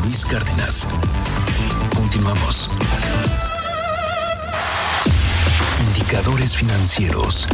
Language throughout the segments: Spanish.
Luis Cárdenas. Continuamos. Indicadores financieros.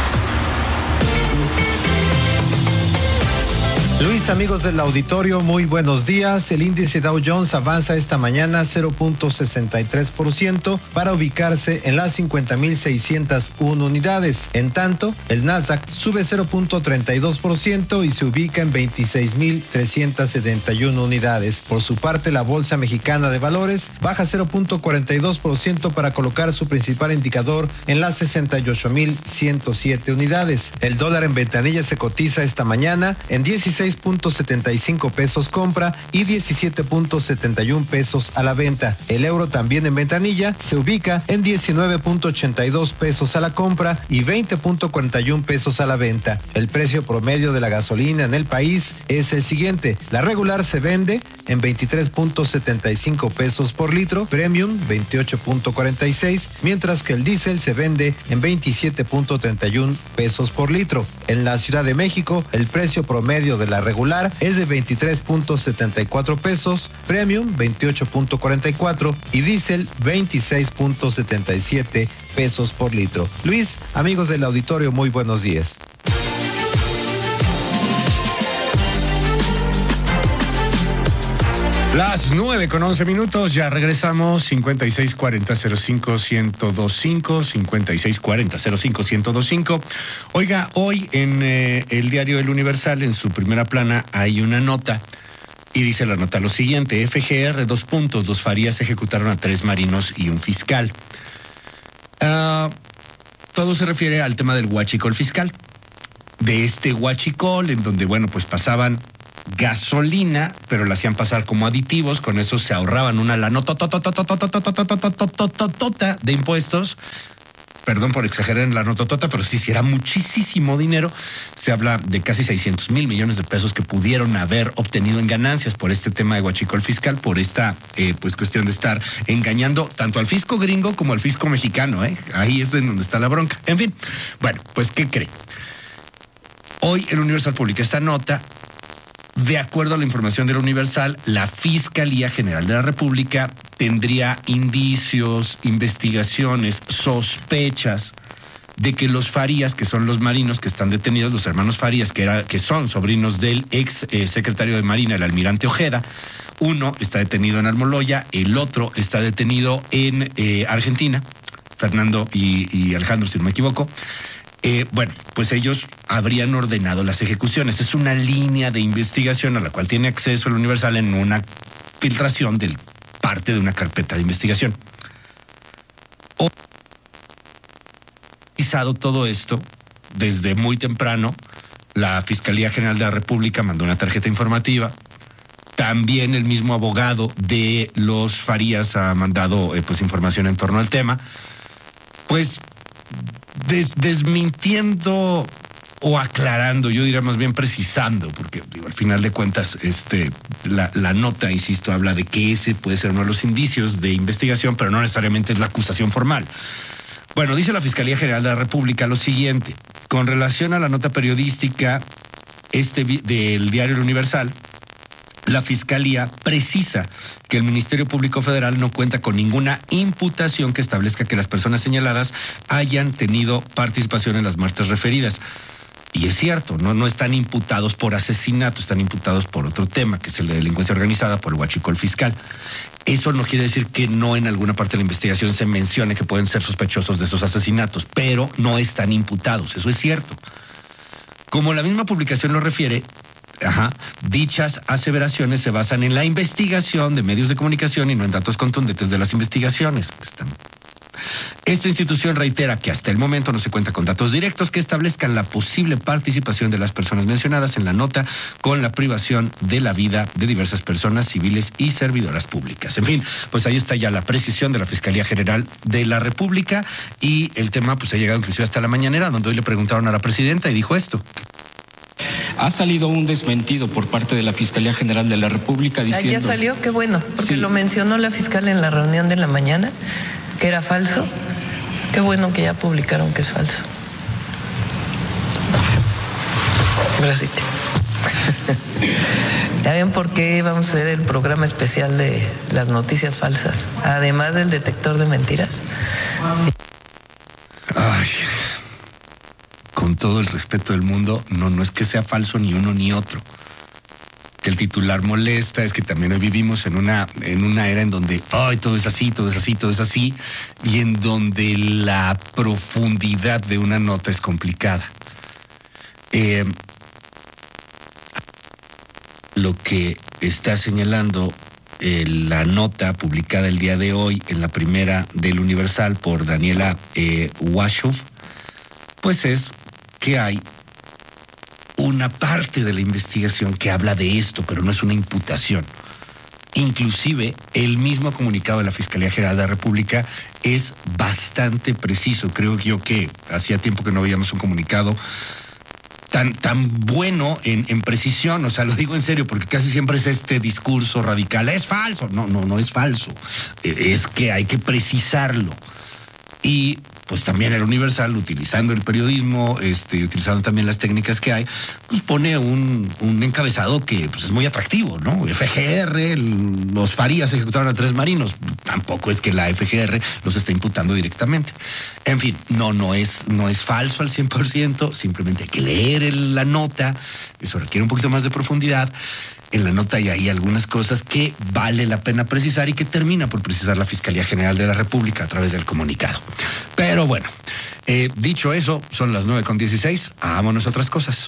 Luis, amigos del auditorio, muy buenos días. El índice Dow Jones avanza esta mañana 0.63% para ubicarse en las 50.601 unidades. En tanto, el Nasdaq sube 0.32% y se ubica en 26.371 unidades. Por su parte, la Bolsa Mexicana de Valores baja 0.42% para colocar su principal indicador en las 68.107 unidades. El dólar en ventanilla se cotiza esta mañana en 16.75 pesos compra y 17.71 pesos a la venta. El euro también en ventanilla se ubica en 19.82 pesos a la compra y 20.41 pesos a la venta. El precio promedio de la gasolina en el país es el siguiente. La regular se vende en 23.75 pesos por litro, premium 28.46, mientras que el diésel se vende en 27.31 pesos por litro. En la Ciudad de México, el precio promedio de la regular es de 23.74 pesos, premium 28.44 y diésel 26.77 pesos por litro. Luis, amigos del auditorio, muy buenos días. Las 9:11, ya regresamos. 5640-05-1025, 5640-05-1025. Oiga, hoy en el diario El Universal, en su primera plana, hay una nota y dice la nota lo siguiente: FGR, 2 puntos, los Farías ejecutaron a 3 marinos y un fiscal. Todo se refiere al tema del huachicol fiscal. De este huachicol, en donde, bueno, pues pasaban gasolina, pero la hacían pasar como aditivos, con eso se ahorraban una lanota de impuestos. Perdón por exagerar en la nototota, pero sí era muchísimo dinero. Se habla de casi 600,000 millones de pesos que pudieron haber obtenido en ganancias por este tema de huachicol fiscal, por esta pues cuestión de estar engañando tanto al fisco gringo como al fisco mexicano. Ahí es en donde está la bronca. En fin, bueno, pues ¿qué cree? Hoy el Universal publica esta nota. De acuerdo a la información del Universal, la Fiscalía General de la República tendría indicios, investigaciones, sospechas de que los Farías, que son los marinos que están detenidos, los hermanos Farías, que son sobrinos del ex secretario de Marina, el almirante Ojeda, uno está detenido en Almoloya, el otro está detenido en Argentina, Fernando y Alejandro, si no me equivoco. Bueno, pues ellos habrían ordenado las ejecuciones. Es una línea de investigación a la cual tiene acceso el Universal en una filtración de parte de una carpeta de investigación. Todo esto desde muy temprano. La Fiscalía General de la República mandó una tarjeta informativa. También el mismo abogado de los Farías ha mandado pues información en torno al tema. Pues desmintiendo o aclarando, yo diría más bien precisando, porque al final de cuentas la nota, insisto, habla de que ese puede ser uno de los indicios de investigación, pero no necesariamente es la acusación formal. Bueno, dice la Fiscalía General de la República lo siguiente: con relación a la nota periodística del diario El Universal, la Fiscalía precisa que el Ministerio Público Federal no cuenta con ninguna imputación que establezca que las personas señaladas hayan tenido participación en las muertes referidas. Y es cierto, no están imputados por asesinato, están imputados por otro tema, que es el de delincuencia organizada, por el huachicol fiscal. Eso no quiere decir que no en alguna parte de la investigación se mencione que pueden ser sospechosos de esos asesinatos, pero no están imputados, eso es cierto. Como la misma publicación lo refiere, dichas aseveraciones se basan en la investigación de medios de comunicación y no en datos contundentes de las investigaciones. Esta institución reitera que hasta el momento no se cuenta con datos directos que establezcan la posible participación de las personas mencionadas en la nota con la privación de la vida de diversas personas civiles y servidoras públicas. En fin, pues ahí está ya la precisión de la Fiscalía General de la República, y el tema pues ha llegado inclusive hasta la mañanera, donde hoy le preguntaron a la presidenta y dijo esto. Ha salido un desmentido por parte de la Fiscalía General de la República diciendo... ¿Ya salió? Qué bueno, porque sí, lo mencionó la fiscal en la reunión de la mañana, que era falso. Qué bueno que ya publicaron que es falso. Gracias. Ya ven por qué vamos a hacer el programa especial de las noticias falsas, además del detector de mentiras. Ay, con todo el respeto del mundo, no es que sea falso ni uno ni otro. Que el titular molesta, es que también hoy vivimos en una era en donde todo es así, y en donde la profundidad de una nota es complicada. Lo que está señalando la nota publicada el día de hoy en la primera del Universal por Daniela Washoff, pues es que hay una parte de la investigación que habla de esto, pero no es una imputación. Inclusive, el mismo comunicado de la Fiscalía General de la República es bastante preciso. Creo yo que hacía tiempo que no veíamos un comunicado tan bueno en precisión. O sea, lo digo en serio, porque casi siempre es este discurso radical. Es falso. No es falso. Es que hay que precisarlo. Y pues también el Universal, utilizando el periodismo, utilizando también las técnicas que hay, pues pone un encabezado que pues, es muy atractivo, ¿no? FGR, los Farías ejecutaron a 3 marinos. Tampoco es que la FGR los esté imputando directamente. En fin, no es falso al 100%, simplemente hay que leer la nota, eso requiere un poquito más de profundidad. En la nota hay ahí algunas cosas que vale la pena precisar y que termina por precisar la Fiscalía General de la República a través del comunicado. Pero bueno, dicho eso, son las 9:16, vámonos a otras cosas.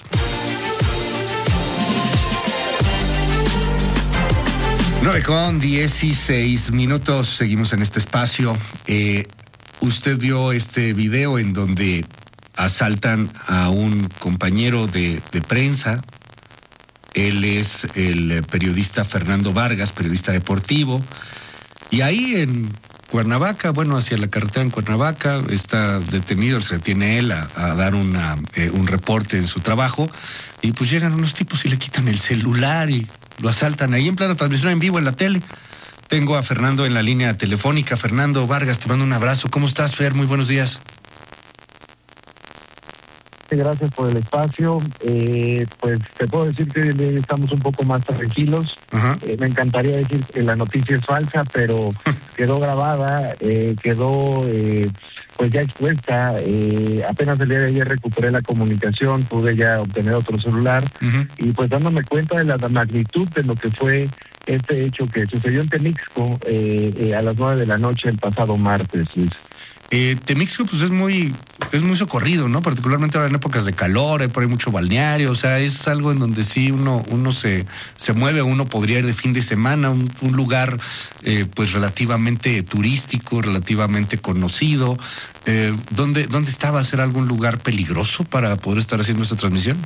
9:16, seguimos en este espacio. Usted vio este video en donde asaltan a un compañero de prensa. Él es el periodista Fernando Vargas, periodista deportivo. Y ahí en Cuernavaca, hacia la carretera en Cuernavaca, está detenido, se detiene él a dar un reporte en su trabajo. Y pues llegan unos tipos y le quitan el celular y lo asaltan ahí en plena transmisión en vivo en la tele. Tengo a Fernando en la línea telefónica. Fernando Vargas, te mando un abrazo. ¿Cómo estás, Fer? Muy buenos días. Gracias por el espacio. Pues te puedo decir que estamos un poco más tranquilos. Me encantaría decir que la noticia es falsa, pero quedó grabada, quedó pues ya expuesta. Apenas el día de ayer recuperé la comunicación, pude ya obtener otro celular y pues dándome cuenta de la magnitud de lo que fue este hecho que sucedió en Temixco a las 9 de la noche el pasado martes, Luis. Temixco pues es muy socorrido, ¿no? Particularmente ahora en épocas de calor, hay por ahí mucho balneario, o sea, es algo en donde sí uno se mueve, uno podría ir de fin de semana, un lugar pues relativamente turístico, relativamente conocido. ¿Dónde estaba? ¿Será algún lugar peligroso para poder estar haciendo esta transmisión?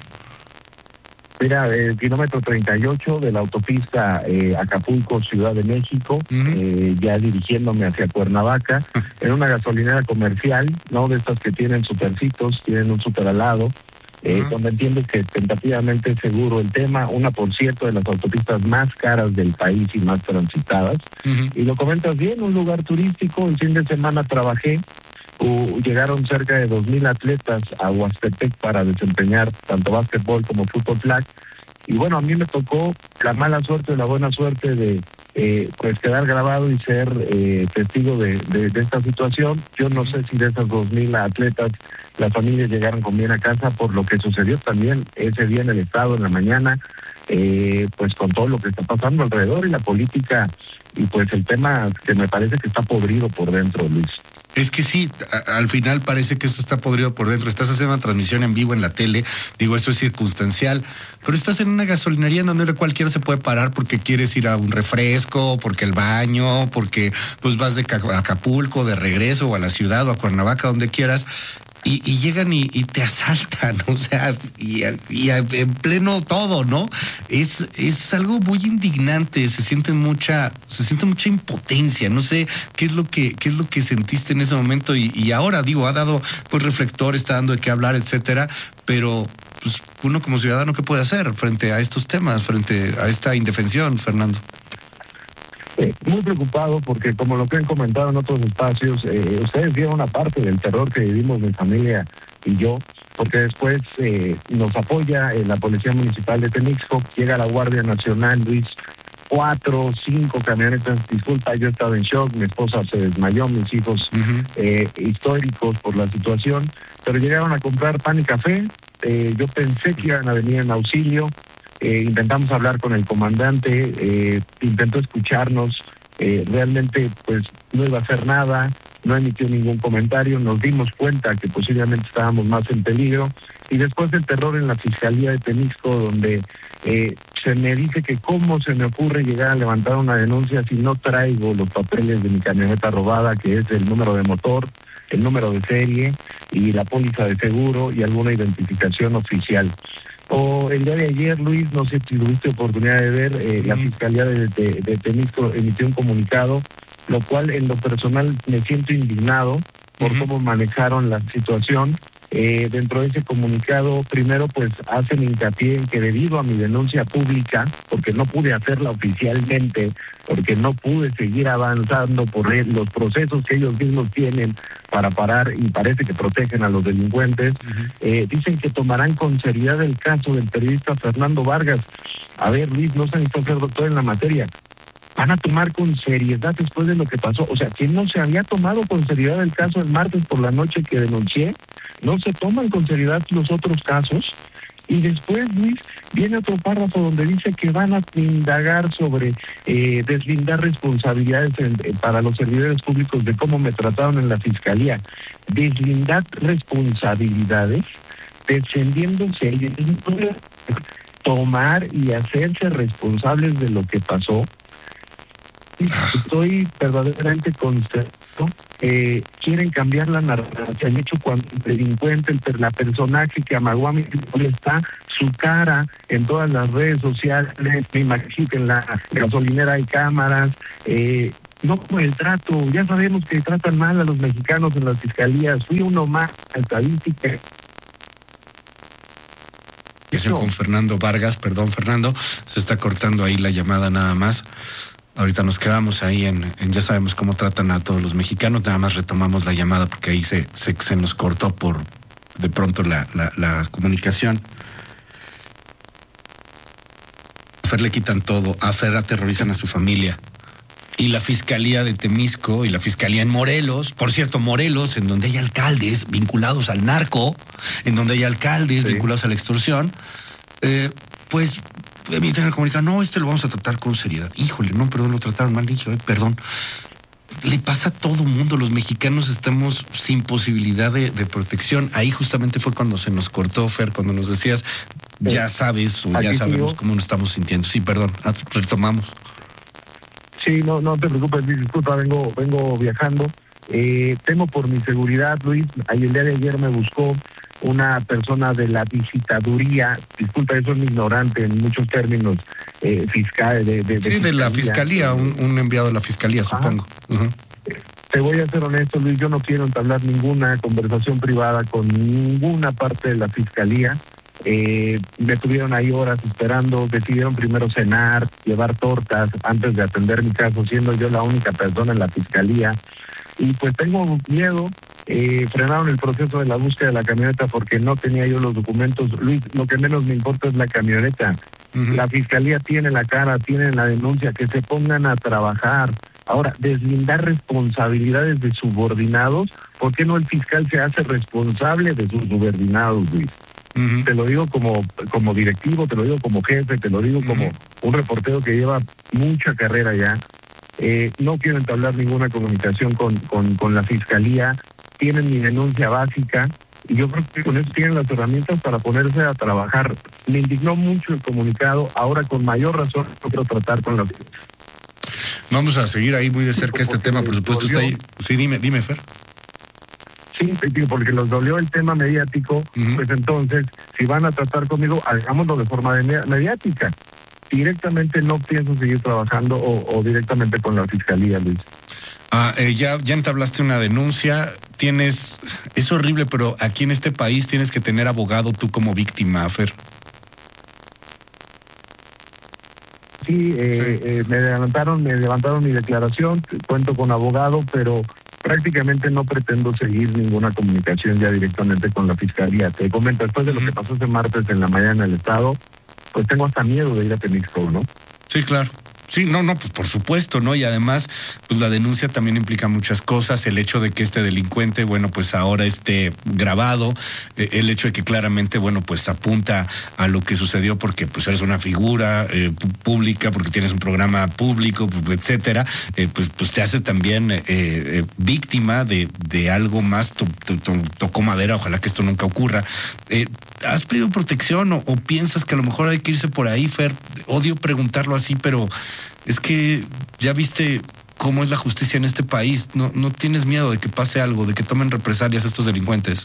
Mira, el kilómetro 38 de la autopista Acapulco, Ciudad de México, ya dirigiéndome hacia Cuernavaca, en una gasolinera comercial, ¿no? De estas que tienen supercitos, tienen un super al lado, donde entiendo que tentativamente es seguro el tema, una por cierto de las autopistas más caras del país y más transitadas. Y lo comentas bien, un lugar turístico, el fin de semana trabajé. Llegaron cerca de 2,000 atletas a Huastepec para desempeñar tanto básquetbol como fútbol flag. Y bueno, a mí me tocó la mala suerte o la buena suerte de pues quedar grabado y ser testigo de esta situación. Yo no sé si de esas 2,000 atletas las familias llegaron con bien a casa por lo que sucedió también ese día en el estado en la mañana, pues con todo lo que está pasando alrededor y la política y pues el tema que me parece que está podrido por dentro, Luis. Es que sí, al final parece que esto está podrido por dentro. Estás haciendo una transmisión en vivo en la tele, digo, esto es circunstancial, pero estás en una gasolinería en donde cualquiera se puede parar porque quieres ir a un refresco, porque el baño, porque pues vas de Acapulco, de regreso, o a la ciudad, o a Cuernavaca, donde quieras. Y llegan y te asaltan, o sea, y en pleno todo, ¿no? Es algo muy indignante, se siente mucha impotencia. No sé qué es lo que sentiste en ese momento y ahora digo, ha dado pues reflector, está dando de qué hablar, etcétera, pero pues uno como ciudadano, ¿qué puede hacer frente a estos temas, frente a esta indefensión, Fernando? Muy preocupado porque, como lo que han comentado en otros espacios, ustedes vieron una parte del terror que vivimos mi familia y yo porque después nos apoya la Policía Municipal de Temixco, llega la Guardia Nacional, Luis, 4 o 5 camionetas. Disculpa, yo estaba en shock, mi esposa se desmayó, mis hijos históricos por la situación, pero llegaron a comprar pan y café. Yo pensé que iban a venir en auxilio, intentamos hablar con el comandante, intentó escucharnos, realmente pues no iba a hacer nada, no emitió ningún comentario, nos dimos cuenta que posiblemente estábamos más en peligro, y después del terror en la Fiscalía de Temixco, donde se me dice que cómo se me ocurre llegar a levantar una denuncia si no traigo los papeles de mi camioneta robada, que es el número de motor, el número de serie y la póliza de seguro y alguna identificación oficial. O el día de ayer, Luis, no sé si tuviste oportunidad de ver, la Fiscalía de Temixco emitió un comunicado, lo cual en lo personal me siento indignado por cómo manejaron la situación. Dentro de ese comunicado, primero pues hacen hincapié en que debido a mi denuncia pública, porque no pude hacerla oficialmente, porque no pude seguir avanzando por los procesos que ellos mismos tienen para parar y parece que protegen a los delincuentes, dicen que tomarán con seriedad el caso del periodista Fernando Vargas. A ver, Luis, no se necesita ser doctor en la materia. Van a tomar con seriedad después de lo que pasó. O sea, que no se había tomado con seriedad el caso el martes por la noche que denuncié, no se toman con seriedad los otros casos. Y después, Luis, viene otro párrafo donde dice que van a indagar sobre deslindar responsabilidades para los servidores públicos de cómo me trataron en la Fiscalía. Deslindar responsabilidades, descendiéndose y tomar y hacerse responsables de lo que pasó. Estoy verdaderamente consternado. Quieren cambiar la narrativa. El hecho cuando el delincuente, la personaje que amagó a mi hijo, está su cara en todas las redes sociales, me imagino que en la gasolinera hay cámaras, no por el trato. Ya sabemos que tratan mal a los mexicanos en las fiscalías. Fui uno más, estadística. Eso con Fernando Vargas, perdón Fernando, se está cortando ahí la llamada nada más. Ahorita nos quedamos ahí en ya sabemos cómo tratan a todos los mexicanos, nada más retomamos la llamada porque ahí se nos cortó por de pronto la comunicación. A Fer le quitan todo, a Fer aterrorizan a su familia. Y la Fiscalía de Temixco y la Fiscalía en Morelos, por cierto, Morelos, en donde hay alcaldes vinculados al narco, en donde hay alcaldes vinculados a la extorsión, pues emiten el comunicado, no, lo vamos a tratar con seriedad. Híjole, no, perdón, lo trataron mal, perdón. Le pasa a todo mundo, los mexicanos estamos sin posibilidad de protección. Ahí justamente fue cuando se nos cortó, Fer, cuando nos decías, ya sabes o ya sabemos cómo nos estamos sintiendo. Sí, perdón, retomamos. Sí, no te preocupes, disculpa, vengo viajando. Temo por mi seguridad, Luis. El día de ayer me buscó una persona de la visitaduría, disculpa, eso es ignorante en muchos términos fiscales. De la fiscalía, un enviado de la fiscalía, supongo. Te voy a ser honesto, Luis, yo no quiero entablar ninguna conversación privada con ninguna parte de la fiscalía. Me tuvieron ahí horas esperando, decidieron primero cenar, llevar tortas antes de atender mi caso, siendo yo la única persona en la fiscalía. Y pues tengo miedo. Frenaron el proceso de la búsqueda de la camioneta porque no tenía yo los documentos. Luis, lo que menos me importa es la camioneta. La fiscalía tiene la cara, tiene la denuncia, que se pongan a trabajar. Ahora, deslindar responsabilidades de subordinados, ¿por qué no el fiscal se hace responsable de sus subordinados, Luis? Te lo digo como directivo, te lo digo como jefe, te lo digo como un reportero que lleva mucha carrera ya. No quiero entablar ninguna comunicación con la fiscalía. Tienen mi denuncia básica y yo creo que con eso tienen las herramientas para ponerse a trabajar. Me indignó mucho el comunicado, ahora con mayor razón no quiero tratar con la fiscalía. Vamos a seguir ahí muy de cerca este tema, por supuesto está ahí. Sí, dime, Fer. Sí, porque los dolió el tema mediático, pues entonces, si van a tratar conmigo, hagámoslo de forma mediática. Directamente no pienso seguir trabajando o directamente con la fiscalía, Luis. Ya entablaste una denuncia, es horrible, pero aquí en este país tienes que tener abogado tú como víctima, Fer. Sí, me levantaron mi declaración, cuento con abogado, pero prácticamente no pretendo seguir ninguna comunicación ya directamente con la Fiscalía. Te comento, después de lo que pasó ese martes en la mañana en el Estado, pues tengo hasta miedo de ir a Temixco, ¿no? Sí, claro. Sí, no, pues por supuesto, ¿no? Y además, pues la denuncia también implica muchas cosas, el hecho de que este delincuente, bueno, pues ahora esté grabado, el hecho de que claramente, bueno, pues apunta a lo que sucedió porque pues eres una figura pública, porque tienes un programa público, etcétera, pues te hace también víctima de algo más, tocó madera, ojalá que esto nunca ocurra. ¿Has pedido protección o piensas que a lo mejor hay que irse por ahí, Fer? Odio preguntarlo así, pero es que ya viste cómo es la justicia en este país. ¿No tienes miedo de que pase algo, de que tomen represalias estos delincuentes?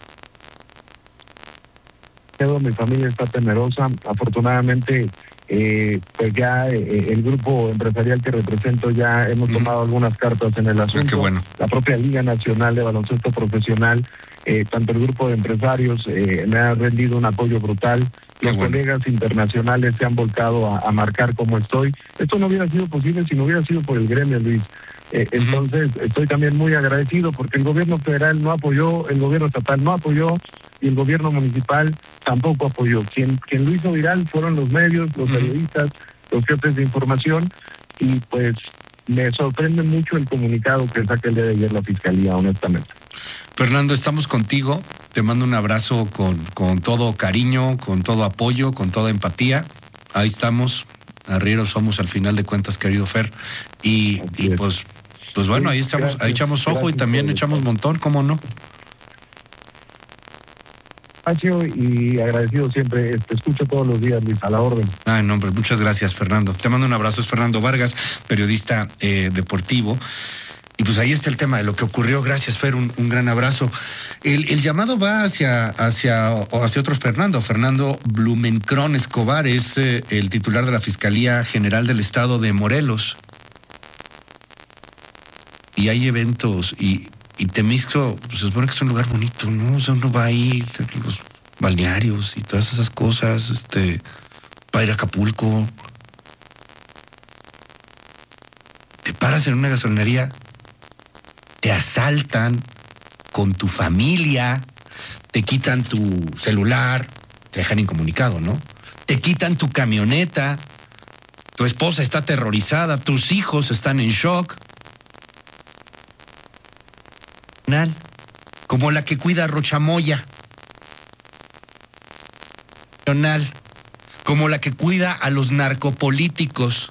Mi familia está temerosa. Afortunadamente, pues ya el grupo empresarial que represento ya hemos tomado algunas cartas en el asunto. Qué bueno. La propia Liga Nacional de Baloncesto Profesional, tanto el grupo de empresarios me ha rendido un apoyo brutal. Los colegas internacionales se han volcado a marcar cómo estoy. Esto no hubiera sido posible si no hubiera sido por el gremio, Luis. Entonces, estoy también muy agradecido porque el gobierno federal no apoyó, el gobierno estatal no apoyó y el gobierno municipal tampoco apoyó. Quien lo hizo viral fueron los medios, los periodistas, los jefes de información, y pues me sorprende mucho el comunicado que saca el día de ayer la Fiscalía, honestamente. Fernando, estamos contigo. Te mando un abrazo con todo cariño, con todo apoyo, con toda empatía. Ahí estamos. Arrieros somos al final de cuentas, querido Fer. Y pues bueno, ahí estamos, gracias, ahí echamos ojo y también echamos montón, ¿cómo no? Y agradecido siempre, te escucho todos los días, Luis, a la orden. No, hombre, muchas gracias, Fernando. Te mando un abrazo. Es Fernando Vargas, periodista deportivo. Y pues ahí está el tema de lo que ocurrió. Gracias, Fer, un gran abrazo. El llamado va hacia otro Fernando. Fernando Blumenkron Escobar es el titular de la Fiscalía General del Estado de Morelos. Y hay eventos y Temixco, pues se supone que es un lugar bonito, ¿no? O sea, uno va ahí, los balnearios y todas esas cosas, para ir a Acapulco. Te paras en una gasolinería, te asaltan con tu familia, te quitan tu celular, te dejan incomunicado, ¿no? Te quitan tu camioneta, tu esposa está aterrorizada, tus hijos están en shock. Como la que cuida a Rochamoya. Como la que cuida a los narcopolíticos.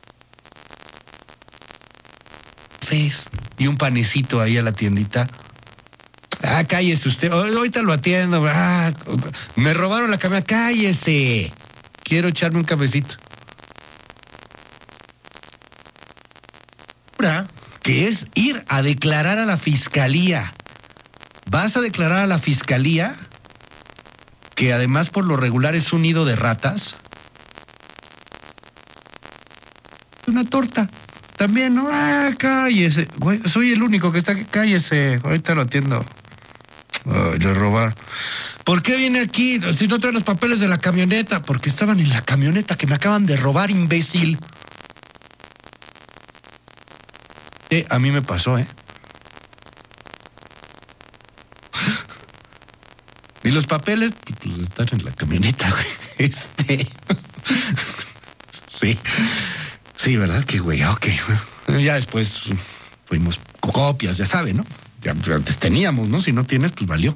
Y un panecito ahí a la tiendita. Cállese usted, ahorita lo atiendo. Me robaron la camioneta, cállese. Quiero echarme un cafecito. Que es ir a declarar a la fiscalía. ¿Vas a declarar a la fiscalía, que además por lo regular es un nido de ratas? Una torta. También, ¿no? Cállese. Güey, soy el único que está aquí. Cállese. Ahorita lo atiendo. Le robaron. ¿Por qué viene aquí si no trae los papeles de la camioneta? Porque estaban en la camioneta que me acaban de robar, imbécil. A mí me pasó, Y los papeles, pues están en la camioneta, güey. Sí, ¿verdad? Que güey, ok. Ya después fuimos copias, ya saben, ¿no? Ya antes teníamos, ¿no? Si no tienes, pues valió.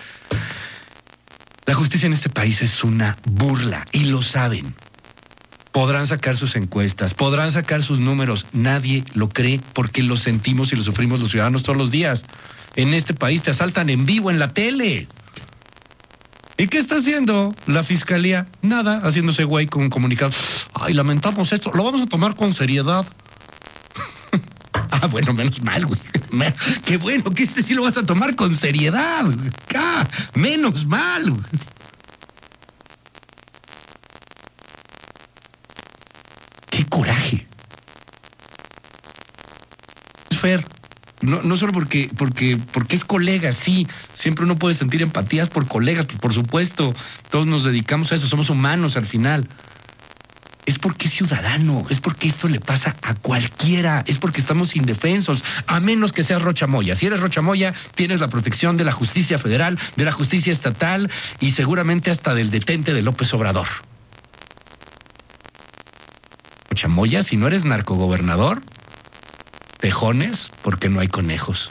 La justicia en este país es una burla y lo saben. Podrán sacar sus encuestas, podrán sacar sus números. Nadie lo cree porque lo sentimos y lo sufrimos los ciudadanos todos los días. En este país te asaltan en vivo en la tele. ¿Y qué está haciendo la fiscalía? Nada, haciéndose güey con un comunicado. Ay, lamentamos esto, lo vamos a tomar con seriedad. Bueno, menos mal, güey. Qué bueno que sí lo vas a tomar con seriedad. Menos mal, güey. ¡Qué coraje! Fer, no solo porque es colega, sí, siempre uno puede sentir empatías por colegas, por supuesto, todos nos dedicamos a eso, somos humanos al final. es porque es ciudadano, es porque esto le pasa a cualquiera, es porque estamos indefensos, a menos que seas Rocha Moya. Si eres Rocha Moya, tienes la protección de la justicia federal, de la justicia estatal y seguramente hasta del detente de López Obrador. Rocha Moya, si no eres narcogobernador, tejones, porque no hay conejos.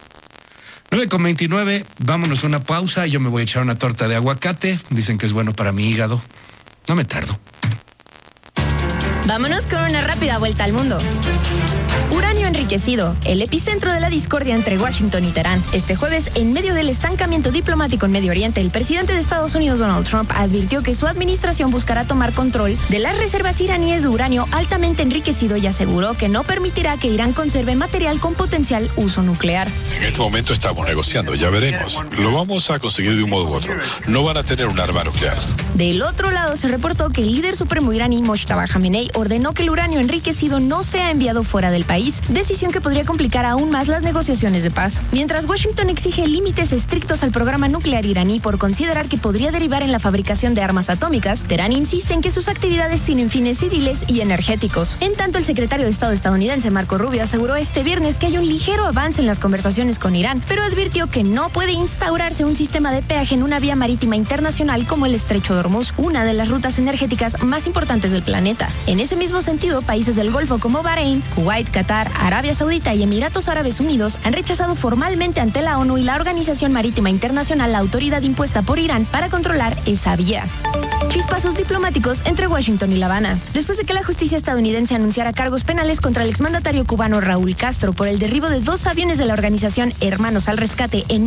9:29, vámonos a una pausa. Yo me voy a echar una torta de aguacate. Dicen que es bueno para mi hígado. No me tardo. Vámonos con una rápida vuelta al mundo. Uranio enriquecido, el epicentro de la discordia entre Washington y Teherán. Este jueves, en medio del estancamiento diplomático en Medio Oriente, el presidente de Estados Unidos, Donald Trump, advirtió que su administración buscará tomar control de las reservas iraníes de uranio altamente enriquecido y aseguró que no permitirá que Irán conserve material con potencial uso nuclear. En este momento estamos negociando, ya veremos. Lo vamos a conseguir de un modo u otro. No van a tener un arma nuclear. Del otro lado, se reportó que el líder supremo iraní, Mojtaba Khamenei, ordenó que el uranio enriquecido no sea enviado fuera del país, decisión que podría complicar aún más las negociaciones de paz. Mientras Washington exige límites estrictos al programa nuclear iraní por considerar que podría derivar en la fabricación de armas atómicas, Teherán insiste en que sus actividades tienen fines civiles y energéticos. En tanto, el secretario de Estado estadounidense, Marco Rubio, aseguró este viernes que hay un ligero avance en las conversaciones con Irán, pero advirtió que no puede instaurarse un sistema de peaje en una vía marítima internacional como el Estrecho de Hormuz, una de las rutas energéticas más importantes del planeta. En ese mismo sentido, países del Golfo como Bahrein, Kuwait, Qatar, Arabia Saudita y Emiratos Árabes Unidos han rechazado formalmente ante la ONU y la Organización Marítima Internacional la autoridad impuesta por Irán para controlar esa vía. Chispazos diplomáticos entre Washington y La Habana. Después de que la justicia estadounidense anunciara cargos penales contra el exmandatario cubano Raúl Castro por el derribo de 2 aviones de la organización Hermanos al Rescate en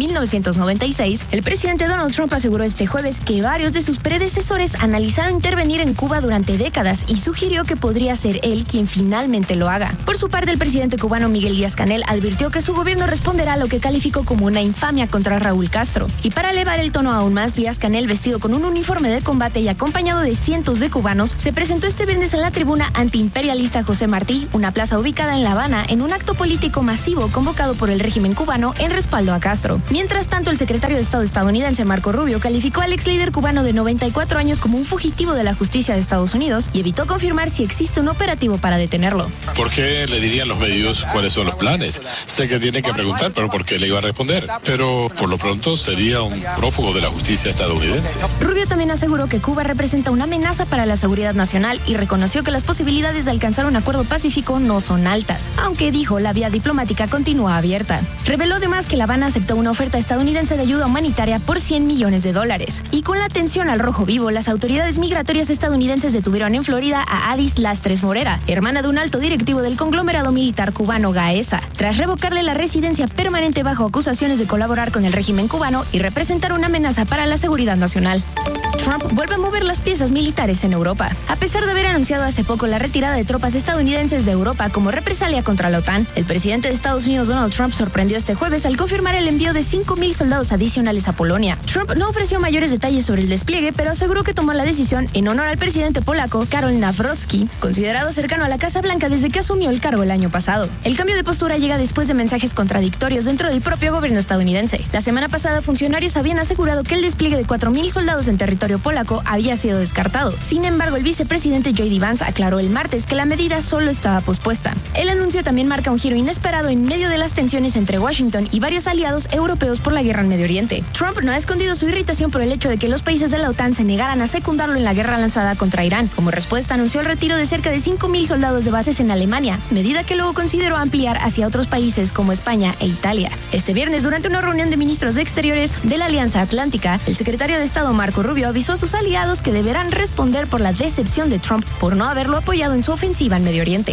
1996, el presidente Donald Trump aseguró este jueves que varios de sus predecesores analizaron intervenir en Cuba durante décadas y sugirió que podría ser él quien finalmente lo haga. Por su parte, el presidente cubano Miguel Díaz-Canel advirtió que su gobierno responderá a lo que calificó como una infamia contra Raúl Castro. Y para elevar el tono aún más, Díaz-Canel, vestido con un uniforme de combate y acompañado de cientos de cubanos, se presentó este viernes en la tribuna antiimperialista José Martí, una plaza ubicada en La Habana, en un acto político masivo convocado por el régimen cubano en respaldo a Castro. Mientras tanto, el secretario de Estado estadounidense Marco Rubio calificó al ex líder cubano de 94 años como un fugitivo de la justicia de Estados Unidos y evitó confirmar si existe un operativo para detenerlo. ¿Por qué le dirían los medios cuáles son los planes? Sé que tiene que preguntar, pero ¿por qué le iba a responder? Pero por lo pronto sería un prófugo de la justicia estadounidense. Rubio también aseguró que Cuba representa una amenaza para la seguridad nacional y reconoció que las posibilidades de alcanzar un acuerdo pacífico no son altas, aunque dijo la vía diplomática continúa abierta. Reveló además que La Habana aceptó una oferta estadounidense de ayuda humanitaria por $100 millones. Y con la atención al rojo vivo, las autoridades migratorias estadounidenses detuvieron en Florida a Adis Lastres Morera, hermana de un alto directivo del conglomerado militar cubano Gaesa, tras revocarle la residencia permanente bajo acusaciones de colaborar con el régimen cubano y representar una amenaza para la seguridad nacional. Trump vuelve a mover las piezas militares en Europa. A pesar de haber anunciado hace poco la retirada de tropas estadounidenses de Europa como represalia contra la OTAN, el presidente de Estados Unidos, Donald Trump, sorprendió este jueves al confirmar el envío de 5,000 soldados adicionales a Polonia. Trump no ofreció mayores detalles sobre el despliegue, pero aseguró que tomó la decisión en honor al presidente polaco Karol Nawrocki, considerado cercano a la Casa Blanca desde que asumió el cargo el año pasado. El cambio de postura llega después de mensajes contradictorios dentro del propio gobierno estadounidense. La semana pasada, funcionarios habían asegurado que el despliegue de 4,000 soldados en territorio polaco había sido descartado. Sin embargo, el vicepresidente J.D. Vance aclaró el martes que la medida solo estaba pospuesta. El anuncio también marca un giro inesperado en medio de las tensiones entre Washington y varios aliados europeos por la guerra en Medio Oriente. Trump no ha escondido su irritación por el hecho de que los países de la OTAN se negaran a secundarlo en la guerra lanzada contra Irán. Como respuesta, anunció el retiro de cerca de 5,000 soldados de bases en Alemania, medida que luego consideró ampliar hacia otros países como España e Italia. Este viernes, durante una reunión de ministros de Exteriores de la Alianza Atlántica, el secretario de Estado Marco Rubio avisó a sus aliados que deberán responder por la decepción de Trump por no haberlo apoyado en su ofensiva en Medio Oriente.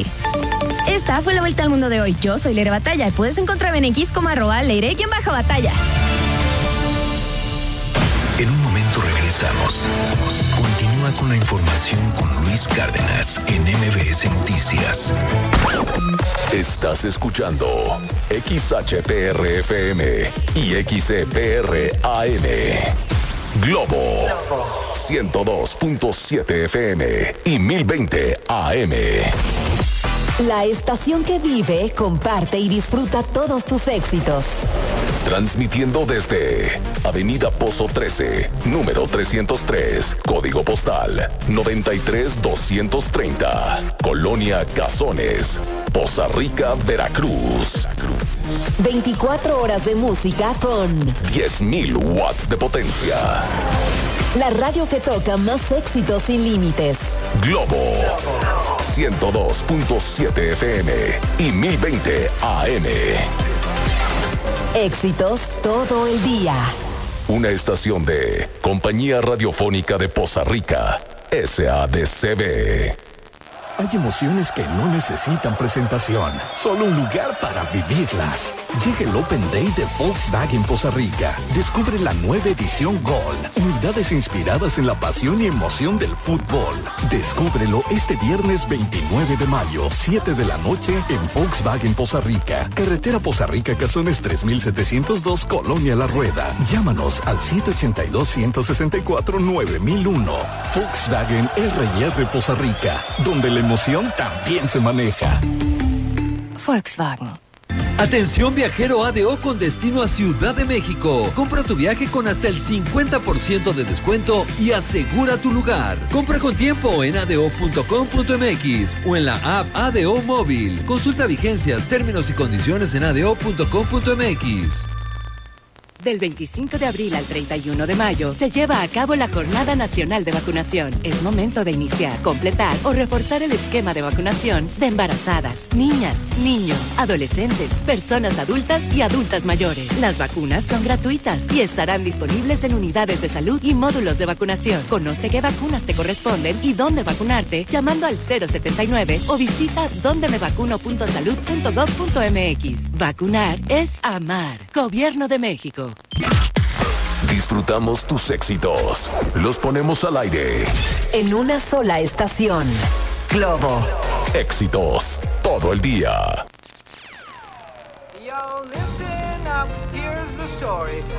Esta fue la vuelta al mundo de hoy. Yo soy Leire Batalla y puedes encontrarme en X como @Leire_Batalla. En un momento regresamos. Continúa con la información con Luis Cárdenas en MBS Noticias. Estás escuchando XHPR-FM y XCPR-AM. Globo 102.7 FM y 1020 AM. La estación que vive, comparte y disfruta todos tus éxitos. Transmitiendo desde Avenida Pozo 13, número 303, código postal 93230, Colonia Cazones, Poza Rica, Veracruz. 24 horas de música con 10.000 watts de potencia. La radio que toca más éxitos sin límites. Globo 102.7 FM y 1020 AM. Éxitos todo el día. Una estación de Compañía Radiofónica de Poza Rica, SADCB. Hay emociones que no necesitan presentación, solo un lugar para vivirlas. Llega el Open Day de Volkswagen Poza Rica. Descubre la nueva edición Gol. Unidades inspiradas en la pasión y emoción del fútbol. Descúbrelo este viernes 29 de mayo, 7 de la noche en Volkswagen Poza Rica. Carretera Poza Rica, Cazones 3702, Colonia La Rueda. Llámanos al 782-164-9001. Volkswagen R&R Poza Rica, donde la emoción también se maneja. Volkswagen. Atención viajero ADO con destino a Ciudad de México. Compra tu viaje con hasta el 50% de descuento y asegura tu lugar. Compra con tiempo en ado.com.mx o en la app ADO Móvil. Consulta vigencias, términos y condiciones en ado.com.mx. Del 25 de abril al 31 de mayo se lleva a cabo la Jornada Nacional de Vacunación. Es momento de iniciar, completar o reforzar el esquema de vacunación de embarazadas, niñas, niños, adolescentes, personas adultas y adultas mayores. Las vacunas son gratuitas y estarán disponibles en unidades de salud y módulos de vacunación. Conoce qué vacunas te corresponden y dónde vacunarte llamando al 079 o visita dondemevacuno.salud.gov.mx. Vacunar es amar. Gobierno de México. Disfrutamos tus éxitos. Los ponemos al aire. En una sola estación. Globo. Éxitos todo el día. Yo, listen up, here's the story.